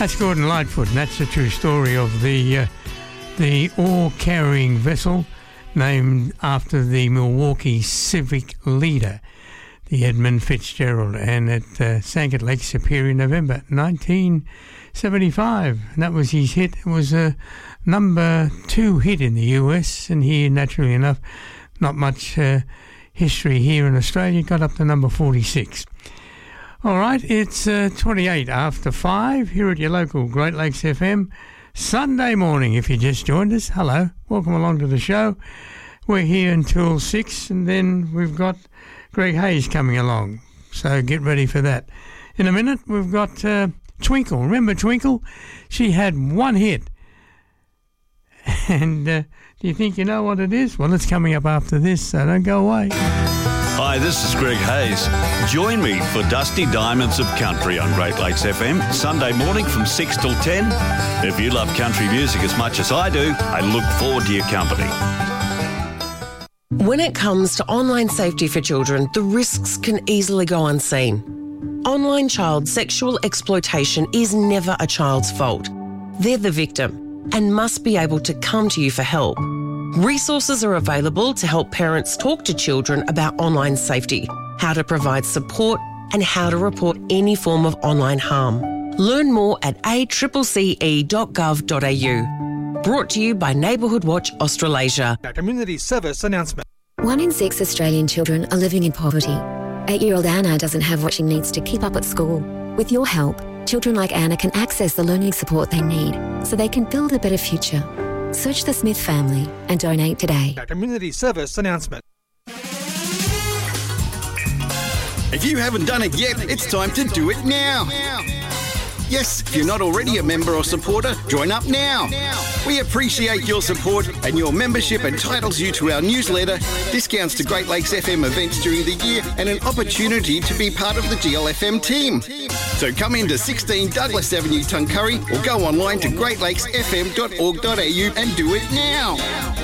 That's Gordon Lightfoot, and that's the true story of the ore-carrying vessel named after the Milwaukee Civic leader, the Edmund Fitzgerald, and it sank at Lake Superior in November 1975. And that was his hit. It was a number 2 hit in the US, and here, naturally enough, not much history here in Australia, got up to number 46. All right, it's 28 after 5 here at your local Great Lakes FM. Sunday morning, if you just joined us, hello, welcome along to the show. We're here until 6, and then we've got Greg Hayes coming along, so get ready for that. In a minute, we've got Twinkle. Remember Twinkle? She had one hit. And do you think you know what it is? Well, it's coming up after this, so don't go away. Hi, this is Greg Hayes. Join me for Dusty Diamonds of Country on Great Lakes FM, Sunday morning from 6 till 10. If you love country music as much as I do, I look forward to your company. When it comes to online safety for children, the risks can easily go unseen. Online child sexual exploitation is never a child's fault. They're the victim and must be able to come to you for help. Resources are available to help parents talk to children about online safety, how to provide support, and how to report any form of online harm. Learn more at accce.gov.au. Brought to you by Neighbourhood Watch Australasia. Community service announcement. 1 in 6 Australian children are living in poverty. 8-year-old Anna doesn't have what she needs to keep up at school. With your help, children like Anna can access the learning support they need so they can build a better future. Search the Smith family and donate today. Community service announcement. If you haven't done it yet, it's time to do it now. Yes, if you're not already a member or supporter, join up now. We appreciate your support, and your membership entitles you to our newsletter, discounts to Great Lakes FM events during the year, and an opportunity to be part of the GLFM team. So come into 16 Douglas Avenue, Tuncurry, or go online to greatlakesfm.org.au and do it now.